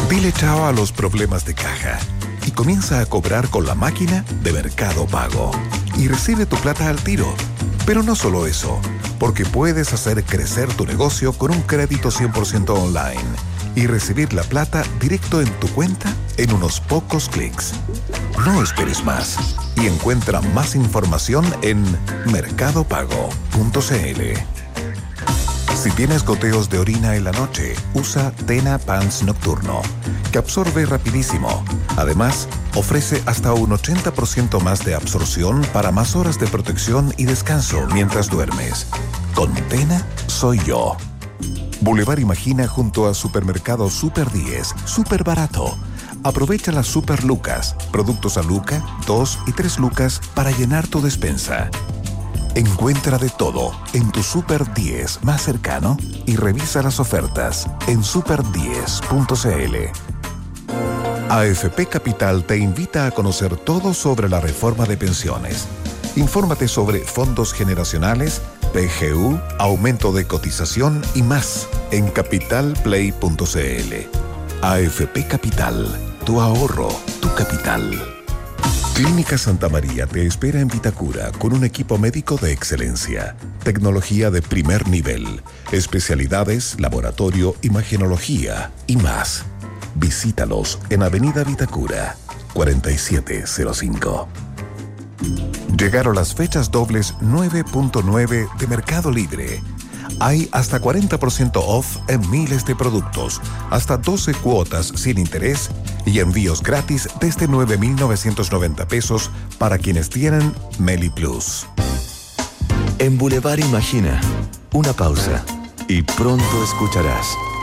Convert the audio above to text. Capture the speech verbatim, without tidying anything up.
Dile chao a los problemas de caja y comienza a cobrar con la máquina de Mercado Pago. Y recibe tu plata al tiro. Pero no solo eso, porque puedes hacer crecer tu negocio con un crédito cien por ciento online y recibir la plata directo en tu cuenta en unos pocos clics. No esperes más y encuentra más información en mercado pago punto c l. Si tienes goteos de orina en la noche, usa Tena Pants Nocturno, que absorbe rapidísimo. Además, ofrece hasta un ochenta por ciento más de absorción para más horas de protección y descanso mientras duermes. Con Tena, soy yo. Boulevard Imagina junto a Supermercado Super diez, súper barato. Aprovecha las Super Lucas, productos a Luca, dos y tres lucas para llenar tu despensa. Encuentra de todo en tu Super diez más cercano y revisa las ofertas en super diez punto c l. A F P Capital te invita a conocer todo sobre la reforma de pensiones. Infórmate sobre fondos generacionales, P G U, aumento de cotización y más en capital play punto c l. A F P Capital, tu ahorro, tu capital. Clínica Santa María te espera en Vitacura con un equipo médico de excelencia, tecnología de primer nivel, especialidades, laboratorio, imagenología y más. Visítalos en Avenida Vitacura, cuarenta y siete cero cinco. Llegaron las fechas dobles nueve punto nueve de Mercado Libre. Hay hasta cuarenta por ciento off en miles de productos, hasta doce cuotas sin interés y envíos gratis desde nueve mil novecientos noventa pesos para quienes tienen Meli Plus. En Boulevard Imagina, una pausa y pronto escucharás